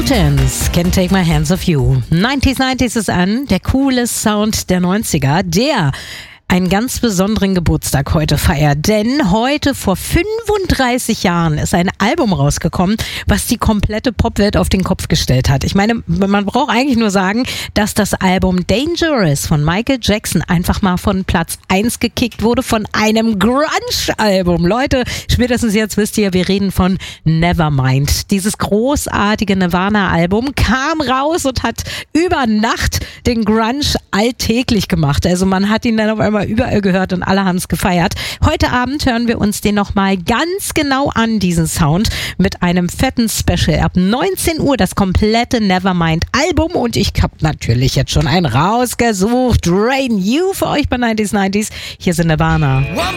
Sultans, Can't Take My Hands Off You. 90s ist an, der coole Sound der 90er, der einen ganz besonderen Geburtstag heute feiert, denn heute vor 35 Jahren ist ein Album rausgekommen, was die komplette Popwelt auf den Kopf gestellt hat. Ich meine, man braucht eigentlich nur sagen, dass das Album Dangerous von Michael Jackson einfach mal von Platz 1 gekickt wurde von einem Grunge-Album. Leute, spätestens jetzt wisst ihr, wir reden von Nevermind. Dieses großartige Nirvana-Album kam raus und hat über Nacht den Grunge alltäglich gemacht. Also man hat ihn dann auf einmal überall gehört und alle haben es gefeiert. Heute Abend hören wir uns den nochmal ganz genau an, diesen Sound, mit einem fetten Special. Ab 19 Uhr das komplette Nevermind-Album und ich habe natürlich jetzt schon einen rausgesucht. Rain You für euch bei 90s. Hier sind Nirvana.